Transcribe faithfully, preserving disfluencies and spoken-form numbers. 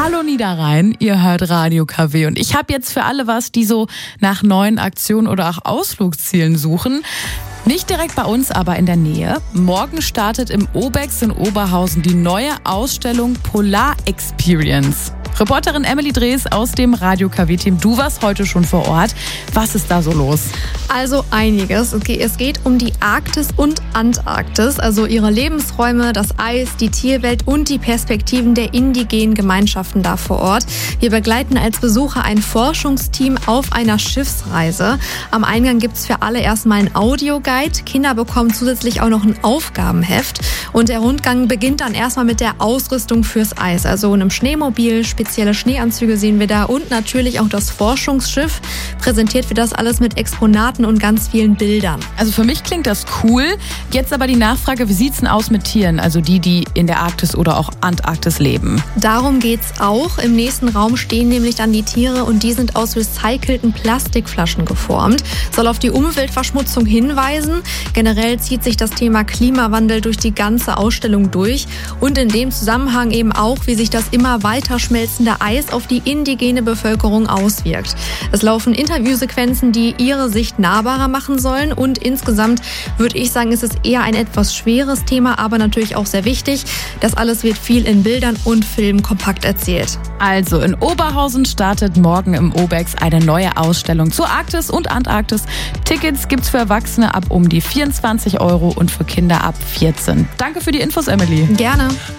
Hallo Niederrhein, ihr hört Radio K W und ich habe jetzt für alle was, die so nach neuen Aktionen oder auch Ausflugszielen suchen. Nicht direkt bei uns, aber in der Nähe. Morgen startet im Obex in Oberhausen die neue Ausstellung Polar Experience. Reporterin Emily Drees aus dem Radio K W-Team, du warst heute schon vor Ort. Was ist da so los? Also einiges. Okay, es geht um die Arktis und Antarktis, also ihre Lebensräume, das Eis, die Tierwelt und die Perspektiven der indigenen Gemeinschaften da vor Ort. Wir begleiten als Besucher ein Forschungsteam auf einer Schiffsreise. Am Eingang gibt es für alle erstmal einen Audioguide. Kinder bekommen zusätzlich auch noch ein Aufgabenheft. Und der Rundgang beginnt dann erstmal mit der Ausrüstung fürs Eis, also einem Schneemobil, spezielle Schneeanzüge sehen wir da und natürlich auch das Forschungsschiff. Präsentiert wird das alles mit Exponaten und ganz vielen Bildern. Also für mich klingt das cool. Jetzt aber die Nachfrage, wie sieht's denn aus mit Tieren, also die, die in der Arktis oder auch Antarktis leben? Darum geht's auch. Im nächsten Raum stehen nämlich dann die Tiere und die sind aus recycelten Plastikflaschen geformt. Soll auf die Umweltverschmutzung hinweisen. Generell zieht sich das Thema Klimawandel durch die ganze Ausstellung durch und in dem Zusammenhang eben auch, wie sich das immer weiter schmelzende Eis auf die indigene Bevölkerung auswirkt. Es laufen Interviewsequenzen, die ihre Sicht nahbarer machen sollen und insgesamt würde ich sagen, ist es eher ein etwas schweres Thema, aber natürlich auch sehr wichtig. Das alles wird viel in Bildern und Filmen kompakt erzählt. Also in Oberhausen startet morgen im Obex eine neue Ausstellung zur Arktis und Antarktis. Tickets gibt's für Erwachsene ab um die vierundzwanzig Euro und für Kinder ab vierzehn. Danke für die Infos, Emily. Gerne.